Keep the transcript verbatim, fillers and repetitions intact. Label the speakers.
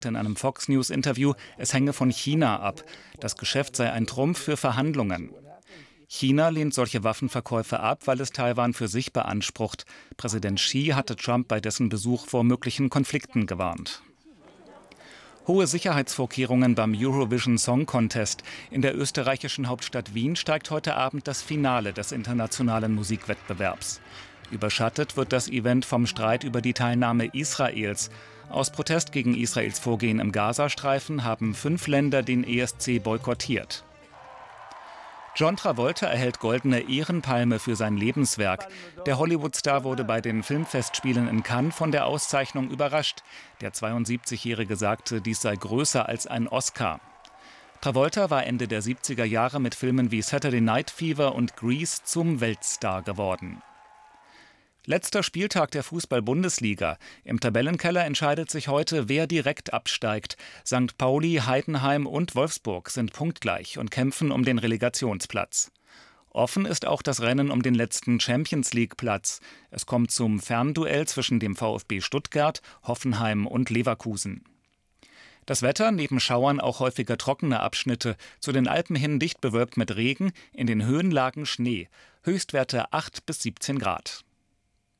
Speaker 1: in einem Fox News-Interview, es hänge von China ab. Das Geschäft sei ein Trumpf für Verhandlungen. China lehnt solche Waffenverkäufe ab, weil es Taiwan für sich beansprucht. Präsident Xi hatte Trump bei dessen Besuch vor möglichen Konflikten gewarnt. Hohe Sicherheitsvorkehrungen beim Eurovision Song Contest. In der österreichischen Hauptstadt Wien steigt heute Abend das Finale des internationalen Musikwettbewerbs. Überschattet wird das Event vom Streit über die Teilnahme Israels. Aus Protest gegen Israels Vorgehen im Gazastreifen haben fünf Länder den E S C boykottiert. John Travolta erhält goldene Ehrenpalme für sein Lebenswerk. Der Hollywood-Star wurde bei den Filmfestspielen in Cannes von der Auszeichnung überrascht. Der zweiundsiebzigjährige sagte, dies sei größer als ein Oscar. Travolta war Ende der siebziger Jahre mit Filmen wie Saturday Night Fever und Grease zum Weltstar geworden. Letzter Spieltag der Fußball-Bundesliga. Im Tabellenkeller entscheidet sich heute, wer direkt absteigt. Sankt Pauli, Heidenheim und Wolfsburg sind punktgleich und kämpfen um den Relegationsplatz. Offen ist auch das Rennen um den letzten Champions-League-Platz. Es kommt zum Fernduell zwischen dem VfB Stuttgart, Hoffenheim und Leverkusen. Das Wetter, neben Schauern auch häufiger trockene Abschnitte, zu den Alpen hin dicht bewölkt mit Regen, in den Höhenlagen Schnee. Höchstwerte acht bis siebzehn Grad.